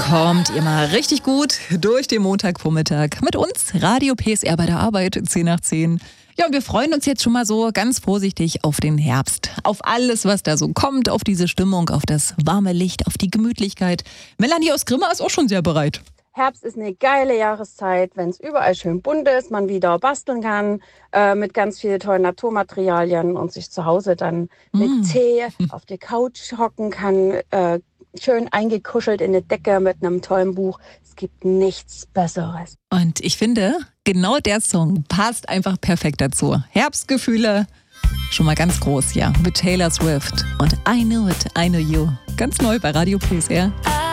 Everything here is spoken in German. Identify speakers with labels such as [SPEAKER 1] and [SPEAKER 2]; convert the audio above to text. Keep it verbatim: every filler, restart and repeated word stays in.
[SPEAKER 1] kommt ihr mal richtig gut durch den Montagvormittag mit uns, Radio P S R bei der Arbeit, zehn nach zehn. Ja, und wir freuen uns jetzt schon mal so ganz vorsichtig auf den Herbst. Auf alles, was da so kommt, auf diese Stimmung, auf das warme Licht, auf die Gemütlichkeit. Melanie aus Grimma ist auch schon sehr bereit.
[SPEAKER 2] Herbst ist eine geile Jahreszeit, wenn es überall schön bunt ist, man wieder basteln kann äh, mit ganz vielen tollen Naturmaterialien und sich zu Hause dann mm. mit Tee auf der Couch hocken kann, äh, schön eingekuschelt in eine Decke mit einem tollen Buch. Es gibt nichts Besseres.
[SPEAKER 1] Und ich finde, genau der Song passt einfach perfekt dazu. Herbstgefühle, schon mal ganz groß, ja, mit Taylor Swift und I Knew It, I Know You. Ganz neu bei Radio P S R.